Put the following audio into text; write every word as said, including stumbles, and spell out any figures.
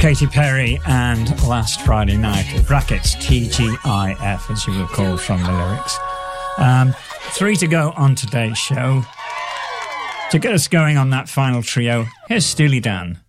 Katy Perry and Last Friday Night, brackets T G I F, as you recall from the lyrics. Um, three to go on today's show. To get us going on that final trio, here's Steely Dan.